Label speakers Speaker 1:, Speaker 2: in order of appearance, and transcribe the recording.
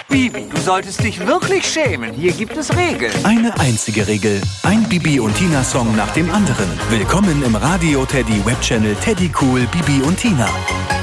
Speaker 1: Bibi, du solltest dich wirklich schämen. Hier gibt es Regeln.
Speaker 2: Eine einzige Regel. Ein Bibi und Tina-Song nach dem anderen. Willkommen im Radio Teddy Webchannel Teddy Cool Bibi und Tina.